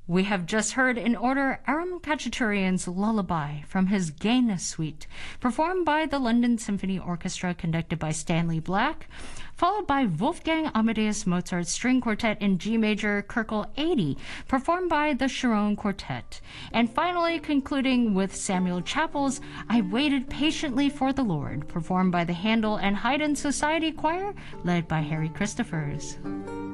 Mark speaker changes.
Speaker 1: We have just heard in order Aram Khachaturian's Lullaby from his Gaina Suite, performed by the London Symphony Orchestra conducted by Stanley Black, followed by Wolfgang Amadeus Mozart's String Quartet in G Major Kerkel 80, performed by the Sharon Quartet, and finally concluding with Samuel Chappell's I Waited Patiently for the Lord, performed by the Handel and Haydn Society Choir, led by Harry Christophers.